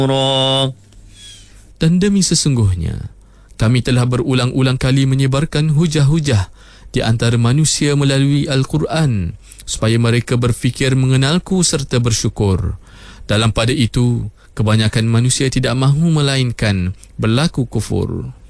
Dan demi sesungguhnya, kami telah berulang-ulang kali menyebarkan hujah-hujah di antara manusia melalui Al-Quran supaya mereka berfikir mengenalku serta bersyukur. Dalam pada itu, kebanyakan manusia tidak mahu melainkan berlaku kufur.